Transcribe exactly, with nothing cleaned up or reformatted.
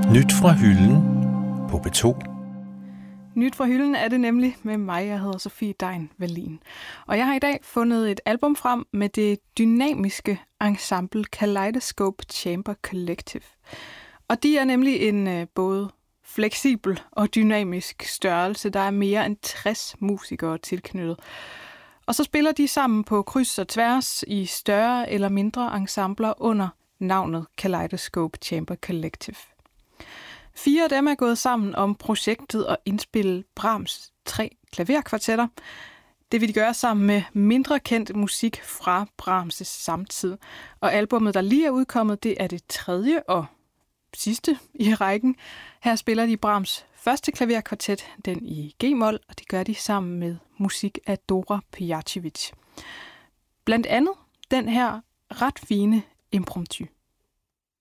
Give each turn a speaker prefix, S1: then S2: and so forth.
S1: Nyt fra hylden på P to.
S2: Nyt fra hylden er det nemlig med mig. Jeg hedder Sofie Dein Wallin. Og jeg har i dag fundet et album frem med det dynamiske ensemble Kaleidoscope Chamber Collective. Og de er nemlig en uh, både fleksibel og dynamisk størrelse. Der er mere end tres musikere tilknyttet. Og så spiller de sammen på kryds og tværs i større eller mindre ensembler under navnet Kaleidoscope Chamber Collective. Fire af dem er gået sammen om projektet og indspille Brahms tre klaverkvartetter. Det vil de gøre sammen med mindre kendt musik fra Brahms' samtid. Og albummet, der lige er udkommet, det er det tredje og sidste i rækken. Her spiller de Brahms første klaverkvartet, den i G-mol, og det gør de sammen med musik af Dora Pejacevic. Blandt andet den her ret fine impromptu.